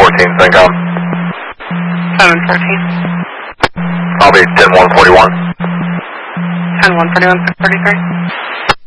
714, CENTCOM. 714. I'll be 10141. 10141, 633.